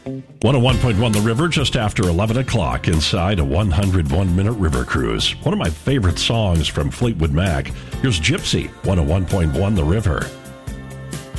101.1 The River, just after 11 o'clock inside a 101-minute river cruise. One of my favorite songs from Fleetwood Mac. Here's Gypsy, 101.1 The River.